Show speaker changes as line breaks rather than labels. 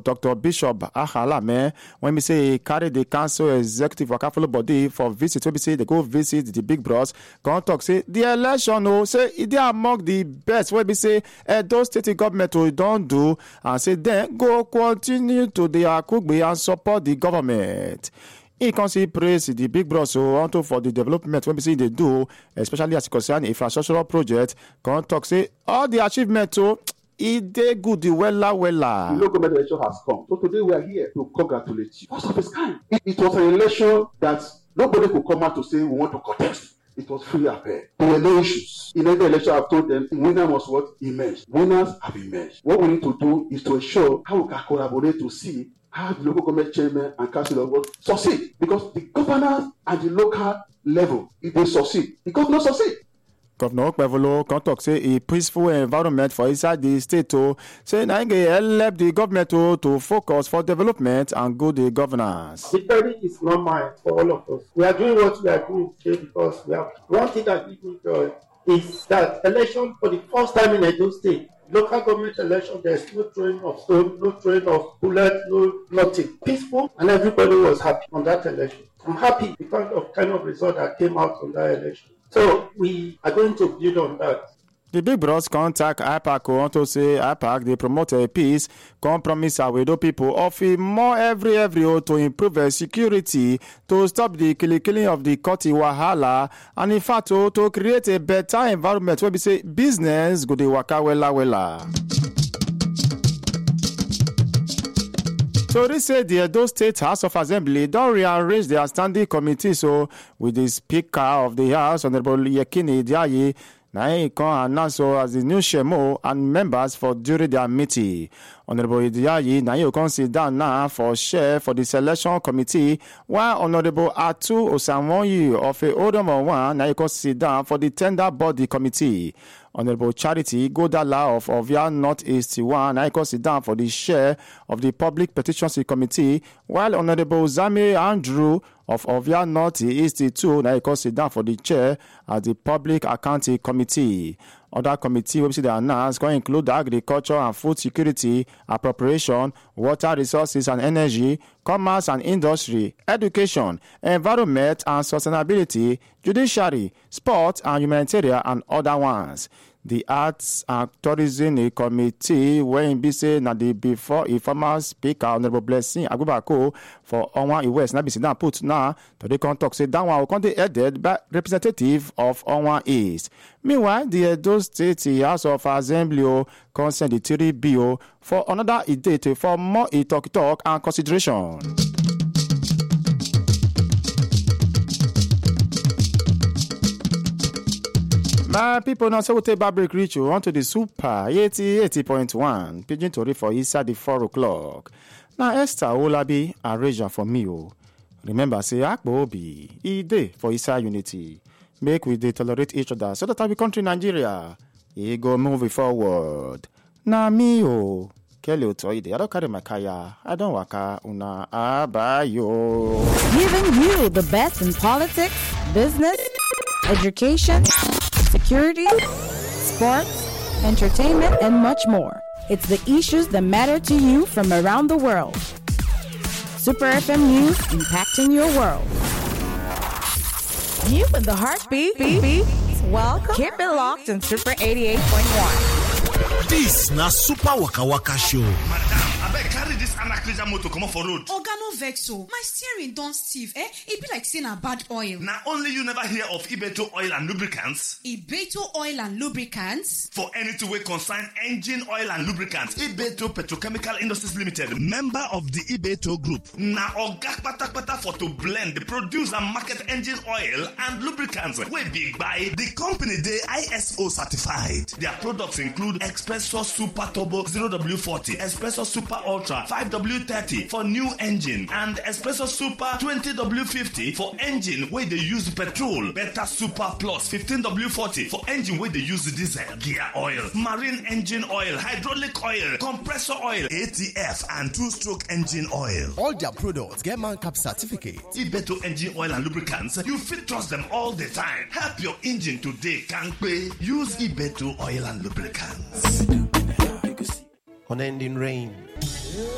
Dr. Bishop Ahalame, when we say he carry the council executive waka follow body for visit, when we say they go visit the big bros, come talk say the election, say it dey among the best. When we say those state government don't do, and say then go continue to the Akugbe and support the government. He can see praise the big bros for the development when we see they do, especially as it concerns infrastructural project. Come talk say all the achievement it dey good wella.
The local government election has come. So today we are here to congratulate you. First of its kind. It was an election that nobody could come out to say we want to contest. It was free and fair. There were no issues. In every election, I've told them, the winner must what? Emerge. Winners have emerged. What we need to do is to ensure how we can collaborate to see how the local government chairman and councillor will succeed. Because the governors at the local level, if they succeed, the governor succeed.
Governor Okpevolo can talk say a peaceful environment for inside the state say na help the government to focus for development and good governance.
The credit is not mine for all of us. We are doing what we are doing today because we have one thing that gives me joy is that election for the first time in Edo State, local government election, there's no throwing of stone, no throwing of bullet, no nothing. Peaceful, and everybody was happy on that election. I'm happy because of kind of result that came out on that election. So we are going to build on that.
The big bros contact IPAC want to say IPAC they promote a peace, compromise with people, offer more every to improve security, to stop the killing of the Koti Wahala, and in fact to create a better environment where we say business go the waka wella. So they say the Edo State House of Assembly don't rearrange their standing committee. So with the Speaker of the House, Honorable Yekini Diaye, now he can announce as the new Shemo and members for during their meeting. Honorable Diaye, now you can sit down now for share for the selection committee, while Honorable Atu Osanwoyi of Odom 1 now you can sit down for the tender body committee. Honorable Charity Godala of Ovia Northeast 1 now you can sit down for the share of the Public Petitions Committee, while Honorable Zame Andrew of Ovia Northeast 2 now you can sit down for the chair at the Public Accounting Committee. Other committee will see the announced going to include agriculture and food security, appropriation, water resources and energy, commerce and industry, education, environment and sustainability, judiciary, sports and humanitarian and other ones. The Arts and Tourism Committee, when be say na the before a former speaker, Honorable Blessing Agubako for Onwa West, na be sit down put now to the contact say that one will be headed by representative of Onwa East. Meanwhile, the Edo State House of Assembly consent the 3 bill for another date for more talk and consideration. My people now say we take back break reach you onto the super 80.1 Pidgin Tori for inside the 4 o'clock. Now Esther Olabi arrange for me. Remember say Akbo Obi e dey for inside unity. Make we dey tolerate each other so that our country Nigeria e go move forward. Na me Kelly Otoide, I don't carry my kaya. I don't waka una abayo.
Giving you the best in politics, business, education, security, sports, entertainment, and much more. It's the issues that matter to you from around the world. Super FM News, impacting your world. You and the heartbeat. Welcome. Keep it locked on Super 88.1.
This na Super Waka Waka Show.
Madam, I beg carry this Anacleja motor come off for road.
Oga no vex o. My steering don stiff. It be like saying a bad oil.
Now only you never hear of Ibeto Oil and Lubricants.
Ibeto Oil and Lubricants?
For anything we concern engine oil and lubricants, Ibeto Petrochemical Industries Limited, member of the Ibeto Group. Now Oga Kpata for to blend, produce and market engine oil and lubricants. We big buy the company they ISO certified. Their products include Espresso Super Turbo 0W40, Espresso Super Ultra 5W30 for new engine, and Espresso Super 20W50 for engine where they use petrol. Beta Super Plus 15W40 for engine where they use diesel. Gear oil, marine engine oil, hydraulic oil, compressor oil, ATF, and 2-stroke engine oil.
All their products get man cap certificate.
Ibeto engine oil and lubricants, you fit trust them all the time. Help your engine today, can't pay. Use Ibeto oil and lubricants.
Unending rain.